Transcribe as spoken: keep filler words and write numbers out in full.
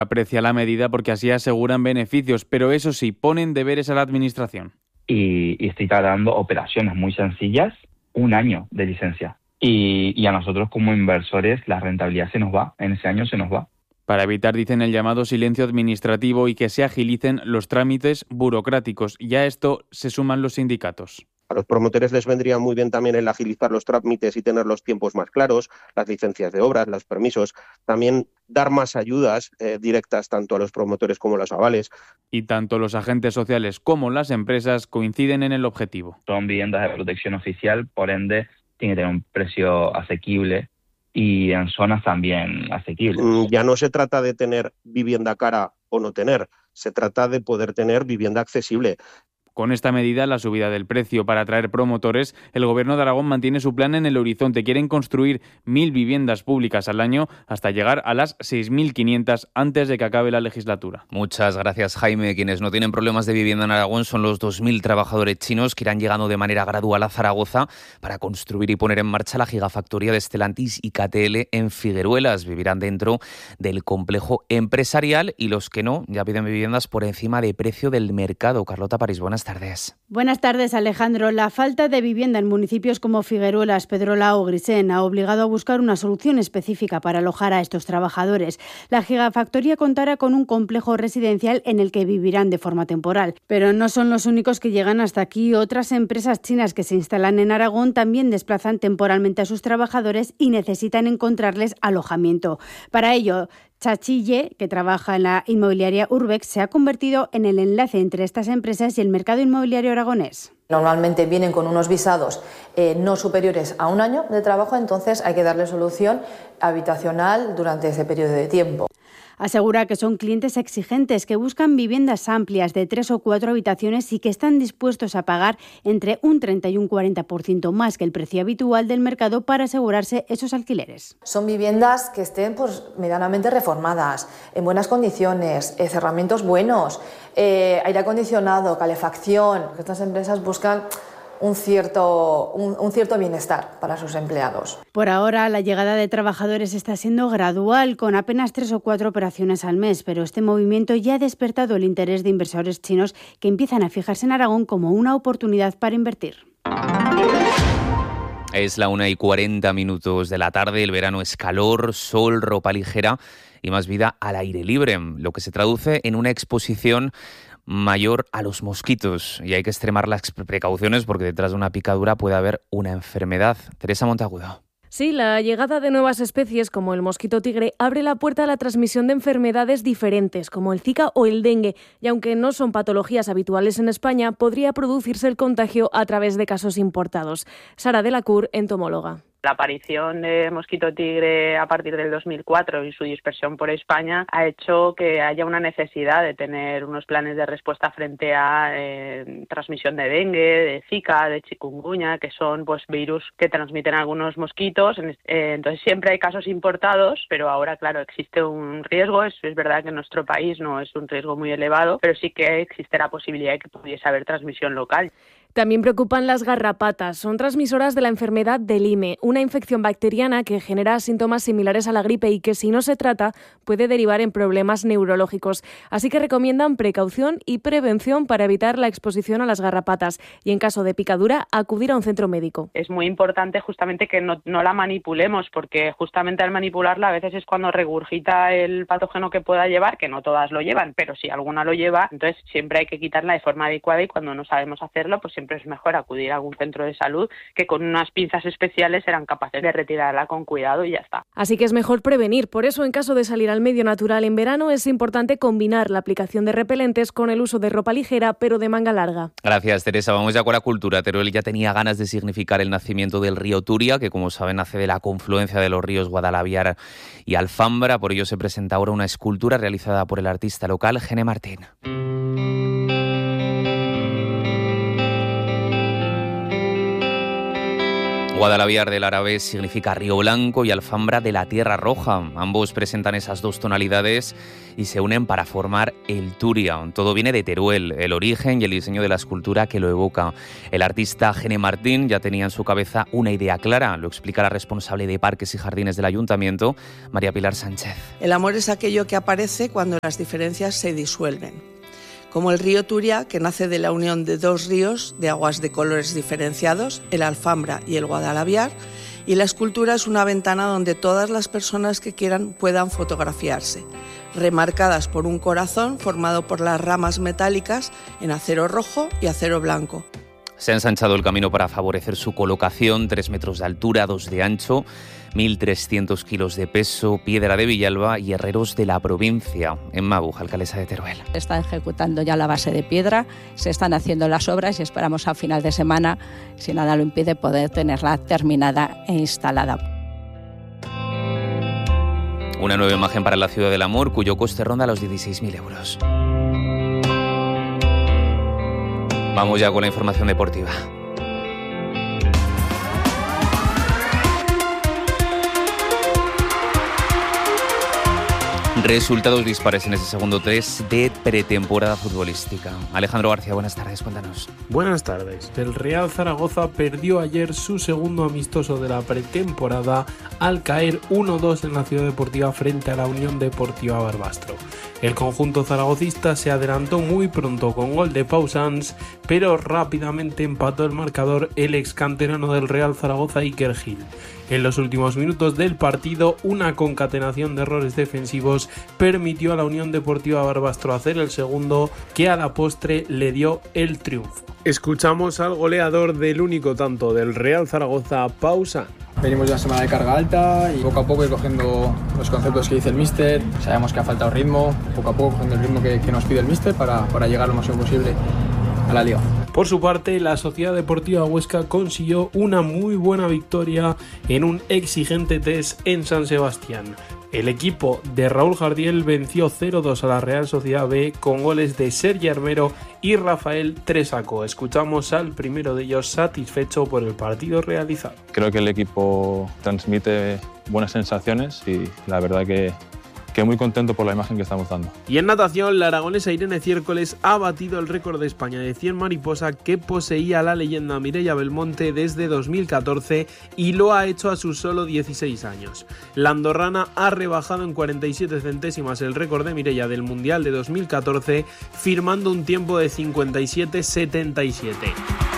Aprecia la medida porque así aseguran beneficios, pero eso sí, ponen deberes a la administración. Y, y estoy tratando operaciones muy sencillas, un año de licencia. Y, y a nosotros como inversores la rentabilidad se nos va, en ese año se nos va. Para evitar, dicen, el llamado silencio administrativo y que se agilicen los trámites burocráticos. Y a esto se suman los sindicatos. A los promotores les vendría muy bien también el agilizar los trámites y tener los tiempos más claros, las licencias de obras, los permisos, también dar más ayudas eh, directas tanto a los promotores como a los avales. Y tanto los agentes sociales como las empresas coinciden en el objetivo. Son viviendas de protección oficial, por ende tiene que tener un precio asequible y en zonas también asequibles. Ya no se trata de tener vivienda cara o no tener, se trata de poder tener vivienda accesible. Con esta medida, la subida del precio para atraer promotores, el Gobierno de Aragón mantiene su plan en el horizonte. Quieren construir mil viviendas públicas al año hasta llegar a las seis mil quinientas antes de que acabe la legislatura. Muchas gracias, Jaime. Quienes no tienen problemas de vivienda en Aragón son los dos mil trabajadores chinos que irán llegando de manera gradual a Zaragoza para construir y poner en marcha la gigafactoría de Stellantis y K T L en Figueruelas. Vivirán dentro del complejo empresarial y los que no ya piden viviendas por encima de precio del mercado. Carlota París, buenas tardes. Buenas tardes, Alejandro. La falta de vivienda en municipios como Figueruelas, Pedrola o Grisén ha obligado a buscar una solución específica para alojar a estos trabajadores. La gigafactoría contará con un complejo residencial en el que vivirán de forma temporal. Pero no son los únicos que llegan hasta aquí. Otras empresas chinas que se instalan en Aragón también desplazan temporalmente a sus trabajadores y necesitan encontrarles alojamiento. Para ello, Chachille, que trabaja en la inmobiliaria Urbex, se ha convertido en el enlace entre estas empresas y el mercado inmobiliario aragonés. Normalmente vienen con unos visados eh, no superiores a un año de trabajo, entonces hay que darle solución habitacional durante ese periodo de tiempo. Asegura que son clientes exigentes que buscan viviendas amplias de tres o cuatro habitaciones y que están dispuestos a pagar entre un treinta y un cuarenta por ciento más que el precio habitual del mercado para asegurarse esos alquileres. Son viviendas que estén pues, medianamente reformadas, en buenas condiciones, eh, cerramientos buenos, eh, aire acondicionado, calefacción. Estas empresas buscan Un cierto, un, un cierto bienestar para sus empleados. Por ahora, la llegada de trabajadores está siendo gradual, con apenas tres o cuatro operaciones al mes, pero este movimiento ya ha despertado el interés de inversores chinos que empiezan a fijarse en Aragón como una oportunidad para invertir. Es la una y cuarenta minutos de la tarde, el verano es calor, sol, ropa ligera y más vida al aire libre, lo que se traduce en una exposición mayor a los mosquitos y hay que extremar las precauciones porque detrás de una picadura puede haber una enfermedad. Teresa Monteagudo. Sí, la llegada de nuevas especies como el mosquito tigre abre la puerta a la transmisión de enfermedades diferentes como el Zika o el dengue y aunque no son patologías habituales en España, podría producirse el contagio a través de casos importados. Sara de la Cour, entomóloga. La aparición de mosquito tigre a partir del dos mil cuatro y su dispersión por España ha hecho que haya una necesidad de tener unos planes de respuesta frente a eh, transmisión de dengue, de Zika, de chikungunya, que son pues virus que transmiten algunos mosquitos. Eh, entonces siempre hay casos importados, pero ahora, claro, existe un riesgo. Es, es verdad que en nuestro país no es un riesgo muy elevado, pero sí que existe la posibilidad de que pudiese haber transmisión local. También preocupan las garrapatas. Son transmisoras de la enfermedad de Lyme, una infección bacteriana que genera síntomas similares a la gripe y que, si no se trata, puede derivar en problemas neurológicos. Así que recomiendan precaución y prevención para evitar la exposición a las garrapatas y, en caso de picadura, acudir a un centro médico. Es muy importante justamente que no, no la manipulemos, porque justamente al manipularla a veces es cuando regurgita el patógeno que pueda llevar, que no todas lo llevan, pero si alguna lo lleva, entonces siempre hay que quitarla de forma adecuada y cuando no sabemos hacerlo, pues siempre es mejor acudir a algún centro de salud que con unas pinzas especiales serán capaces de retirarla con cuidado y ya está. Así que es mejor prevenir. Por eso, en caso de salir al medio natural en verano, es importante combinar la aplicación de repelentes con el uso de ropa ligera, pero de manga larga. Gracias, Teresa. Vamos ya con la cultura. Teruel ya tenía ganas de significar el nacimiento del río Turia, que, como saben, nace de la confluencia de los ríos Guadalaviar y Alfambra. Por ello se presenta ahora una escultura realizada por el artista local Gene Martín. Guadalaviar del árabe significa río blanco y Alfambra de la tierra roja. Ambos presentan esas dos tonalidades y se unen para formar el Turia. Todo viene de Teruel, el origen y el diseño de la escultura que lo evoca. El artista Gene Martín ya tenía en su cabeza una idea clara, lo explica la responsable de Parques y Jardines del Ayuntamiento, María Pilar Sánchez. El amor es aquello que aparece cuando las diferencias se disuelven. Como el río Turia, que nace de la unión de dos ríos de aguas de colores diferenciados, el Alfambra y el Guadalaviar, y la escultura es una ventana donde todas las personas que quieran puedan fotografiarse, remarcadas por un corazón formado por las ramas metálicas en acero rojo y acero blanco. Se ha ensanchado el camino para favorecer su colocación, tres metros de altura, dos de ancho, mil trescientos kilos de peso, piedra de Villalba y herreros de la provincia. Emma Buja, alcaldesa de Teruel. Se está ejecutando ya la base de piedra, se están haciendo las obras y esperamos a final de semana, si nada lo impide, poder tenerla terminada e instalada. Una nueva imagen para la Ciudad del Amor, cuyo coste ronda los dieciséis mil euros. Vamos ya con la información deportiva. Resultados dispares en ese segundo test de pretemporada futbolística. Alejandro García, buenas tardes, cuéntanos. Buenas tardes. El Real Zaragoza perdió ayer su segundo amistoso de la pretemporada al caer uno dos en la Ciudad Deportiva frente a la Unión Deportiva Barbastro. El conjunto zaragocista se adelantó muy pronto con gol de Pau Sans, pero rápidamente empató el marcador el ex canterano del Real Zaragoza, Iker Gil. En los últimos minutos del partido, una concatenación de errores defensivos permitió a la Unión Deportiva Barbastro hacer el segundo, que a la postre le dio el triunfo. Escuchamos al goleador del único tanto del Real Zaragoza, Pau Sans. Venimos de una semana de carga alta y poco a poco ir cogiendo los conceptos que dice el míster. Sabemos que ha faltado ritmo, poco a poco cogiendo el ritmo que, que nos pide el míster para, para llegar lo más posible a la liga. Por su parte, la Sociedad Deportiva Huesca consiguió una muy buena victoria en un exigente test en San Sebastián. El equipo de Raúl Jardiel venció cero dos a la Real Sociedad B con goles de Sergi Armero y Rafael Tresaco. Escuchamos al primero de ellos satisfecho por el partido realizado. Creo que el equipo transmite buenas sensaciones y la verdad que que muy contento por la imagen que estamos dando. Y en natación, la aragonesa Irene Ciércoles ha batido el récord de España de cien mariposa que poseía la leyenda Mireia Belmonte desde dos mil catorce y lo ha hecho a sus solo dieciséis años. La andorrana ha rebajado en cuarenta y siete centésimas el récord de Mireia del Mundial de dos mil catorce, firmando un tiempo de cincuenta y siete setenta y siete.